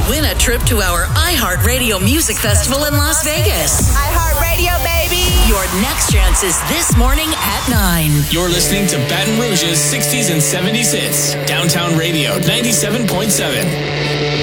Win a trip to our iHeartRadio Music Festival in Las Vegas. iHeartRadio, baby! Your next chance is this morning at 9. You're listening to Baton Rouge's 60s and 70s hits. Downtown Radio 97.7.